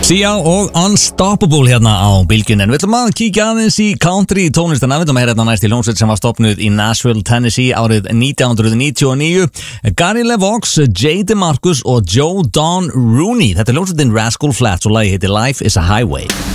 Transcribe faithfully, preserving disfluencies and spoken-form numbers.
Sia og Unstoppable hérna á bylgjunni. En við ætlum að kíkja aðeins í country tónlistina. Við ætlum að heyra hérna næst í hljómsveit sem var stofnuð í Nashville, Tennessee árið nítján hundruð níutíu og níu. Gary LeVox, Jay DeMarcus og Joe Don Rooney. Þetta er hljómsveitin Rascal Flatts og lagið heitir Life is a Highway.